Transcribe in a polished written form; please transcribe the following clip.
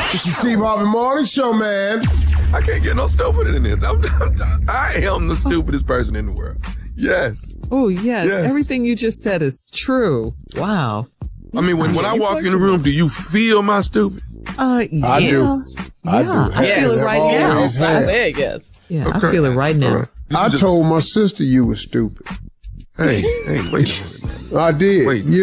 It's the Steve Harvey Morning Show, man. I can't get no stupider than this. I am the stupidest person in the world. Yes. Oh, yes. Yes. Everything you just said is true. Wow. I mean, when I walk in the room, do you feel my stupid? Yeah. I do. Yeah, I feel it right now. Always have. Vegas. Yeah, Okay. I feel it right now. All right. I told my sister you were stupid. Hey, wait a minute. I did. Wait.